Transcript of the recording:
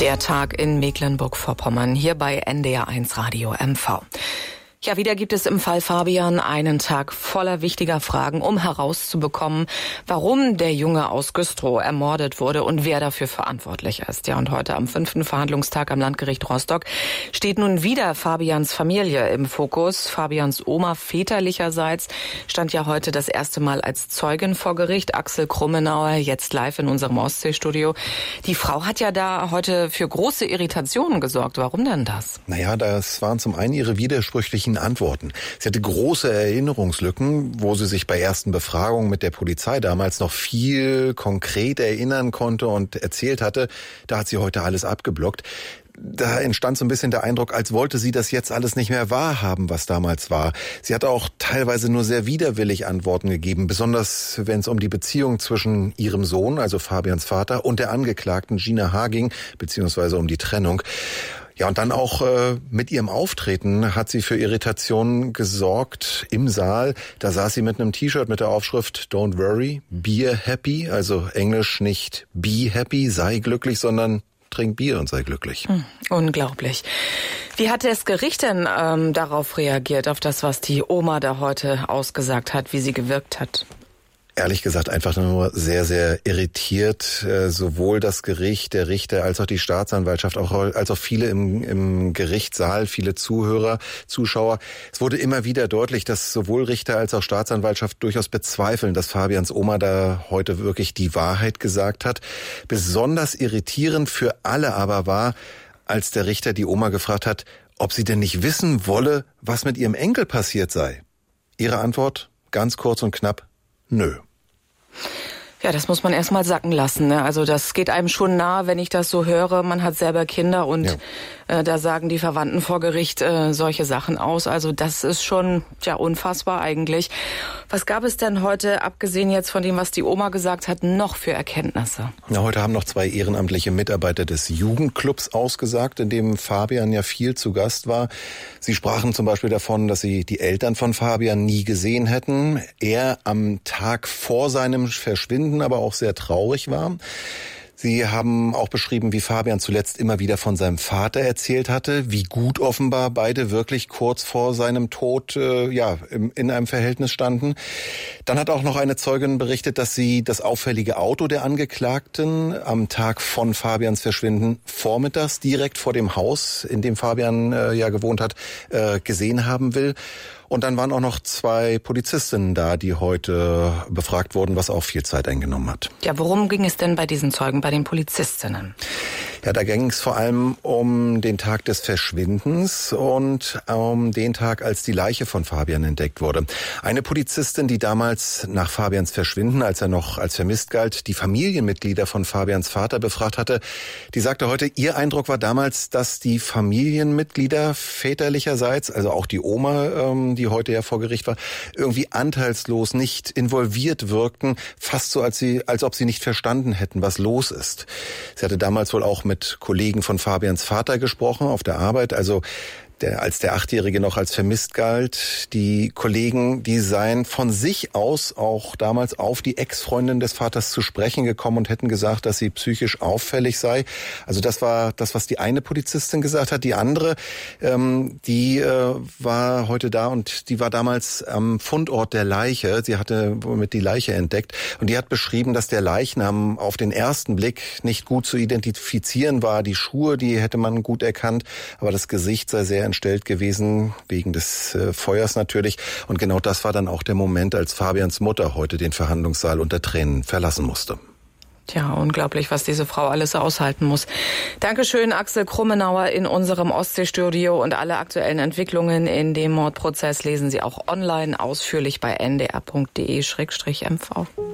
Der Tag in Mecklenburg-Vorpommern, hier bei NDR1 Radio MV. Ja, wieder gibt es im Fall Fabian einen Tag voller wichtiger Fragen, um herauszubekommen, warum der Junge aus Güstrow ermordet wurde und wer dafür verantwortlich ist. Ja, und heute am 5. Verhandlungstag am Landgericht Rostock steht nun wieder Fabians Familie im Fokus. Fabians Oma väterlicherseits stand ja heute das erste Mal als Zeugin vor Gericht. Axel Krummenauer, jetzt live in unserem Ostseestudio. Die Frau hat ja da heute für große Irritationen gesorgt. Warum denn das? Naja, das waren zum einen ihre widersprüchlichen Antworten. Sie hatte große Erinnerungslücken, wo sie sich bei ersten Befragungen mit der Polizei damals noch viel konkret erinnern konnte und erzählt hatte. Da hat sie heute alles abgeblockt. Da entstand so ein bisschen der Eindruck, als wollte sie das jetzt alles nicht mehr wahrhaben, was damals war. Sie hat auch teilweise nur sehr widerwillig Antworten gegeben, besonders wenn es um die Beziehung zwischen ihrem Sohn, also Fabians Vater, und der Angeklagten Gina H. ging, beziehungsweise um die Trennung. Ja, und dann auch mit ihrem Auftreten hat sie für Irritationen gesorgt im Saal. Da saß sie mit einem T-Shirt mit der Aufschrift Don't worry, be happy, also Englisch nicht be happy, sei glücklich, sondern trink Bier und sei glücklich. Unglaublich. Wie hat das Gericht denn darauf reagiert, auf das, was die Oma da heute ausgesagt hat, wie sie gewirkt hat? Ehrlich gesagt einfach nur sehr, sehr irritiert. Sowohl das Gericht, der Richter, als auch die Staatsanwaltschaft, als auch viele im Gerichtssaal, viele Zuhörer, Zuschauer. Es wurde immer wieder deutlich, dass sowohl Richter als auch Staatsanwaltschaft durchaus bezweifeln, dass Fabians Oma da heute wirklich die Wahrheit gesagt hat. Besonders irritierend für alle aber war, als der Richter die Oma gefragt hat, ob sie denn nicht wissen wolle, was mit ihrem Enkel passiert sei. Ihre Antwort, ganz kurz und knapp: Nö. Ja, das muss man erst mal sacken lassen, ne? Also das geht einem schon nahe, wenn ich das so höre. Man hat selber Kinder und da sagen die Verwandten vor Gericht solche Sachen aus. Also das ist schon unfassbar eigentlich. Was gab es denn heute, abgesehen jetzt von dem, was die Oma gesagt hat, noch für Erkenntnisse? Ja, heute haben noch 2 ehrenamtliche Mitarbeiter des Jugendclubs ausgesagt, in dem Fabian ja viel zu Gast war. Sie sprachen zum Beispiel davon, dass sie die Eltern von Fabian nie gesehen hätten. Er am Tag vor seinem Verschwinden aber auch sehr traurig war. Sie haben auch beschrieben, wie Fabian zuletzt immer wieder von seinem Vater erzählt hatte, wie gut offenbar beide wirklich kurz vor seinem Tod in einem Verhältnis standen. Dann hat auch noch eine Zeugin berichtet, dass sie das auffällige Auto der Angeklagten am Tag von Fabians Verschwinden vormittags direkt vor dem Haus, in dem Fabian gewohnt hat, gesehen haben will. Und dann waren auch noch 2 Polizistinnen da, die heute befragt wurden, was auch viel Zeit eingenommen hat. Ja, worum ging es denn bei diesen Zeugen, bei den Polizistinnen? Ja, da ging es vor allem um den Tag des Verschwindens und um den Tag, als die Leiche von Fabian entdeckt wurde. Eine Polizistin, die damals nach Fabians Verschwinden, als er noch als vermisst galt, die Familienmitglieder von Fabians Vater befragt hatte, die sagte heute, ihr Eindruck war damals, dass die Familienmitglieder väterlicherseits, also auch die Oma, die heute ja vor Gericht war, irgendwie anteilslos, nicht involviert wirkten, fast so, als ob sie nicht verstanden hätten, was los ist. Sie hatte damals wohl auch mit Kollegen von Fabians Vater gesprochen auf der Arbeit, also als der 8-Jährige noch als vermisst galt. Die Kollegen, die seien von sich aus auch damals auf die Ex-Freundin des Vaters zu sprechen gekommen und hätten gesagt, dass sie psychisch auffällig sei. Also das war das, was die eine Polizistin gesagt hat. Die andere, die war heute da und die war damals am Fundort der Leiche. Sie hatte womit die Leiche entdeckt und die hat beschrieben, dass der Leichnam auf den ersten Blick nicht gut zu identifizieren war. Die Schuhe, die hätte man gut erkannt, aber das Gesicht sei sehr entstellt gewesen, wegen des Feuers natürlich. Und genau das war dann auch der Moment, als Fabians Mutter heute den Verhandlungssaal unter Tränen verlassen musste. Tja, unglaublich, was diese Frau alles aushalten muss. Dankeschön, Axel Krummenauer in unserem Ostseestudio. Und alle aktuellen Entwicklungen in dem Mordprozess lesen Sie auch online ausführlich bei ndr.de/mv.